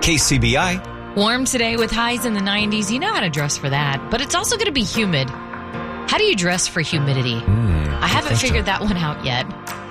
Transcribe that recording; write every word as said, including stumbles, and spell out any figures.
K C B I. Warm today with highs in the nineties. You know how to dress for that. But it's also going to be humid. How do you dress for humidity? Mm, I haven't figured that one out yet.